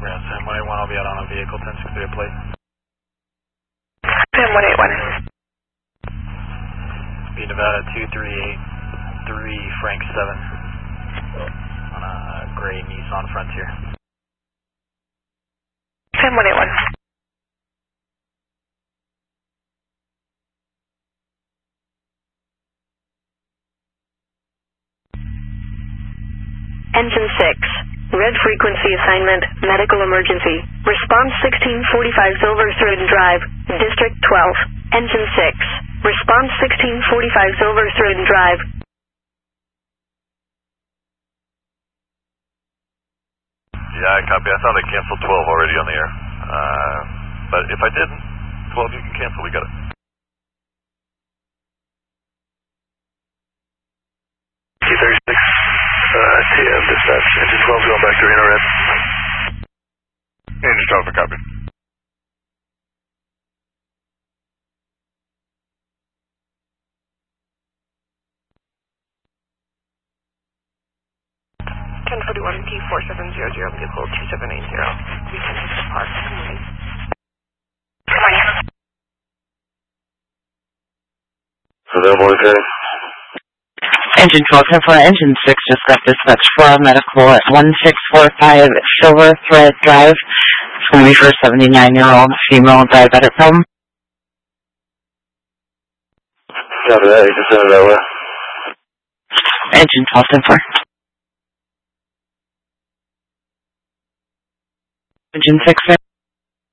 Yeah, Sam 181, I'll be out on a vehicle, 1063 plate. Sam 181. Be Nevada 2383 Frank 7 on a gray Nissan Frontier. Sam 181. Engine 6, red frequency assignment, medical emergency, response 1645 Silver Thread Drive, District 12, Engine 6, response 1645 Silver Thread Drive. Yeah, I copy. I thought I canceled 12 already on the air. But if I didn't, 12 you can cancel. We got it. T36, TM dispatch. Engine 12 going back to Reno Red. Engine 12 for copy. T4700, vehicle 2780. We can take the park. Available okay? Engine 12 for Engine 6 just got dispatched for a medical at 1645 Silver Thread Drive. It's going to be for a 79-year-old female diabetic problem. Copy that. You can send it that way. Engine 12 for. Engine 6.